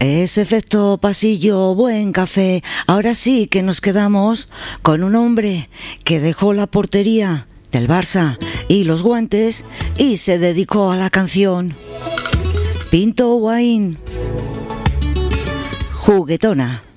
Ese efecto pasillo, buen café. Ahora sí que nos quedamos con un hombre que dejó la portería del Barça y los guantes y se dedicó a la canción. Pinto Wine, juguetona.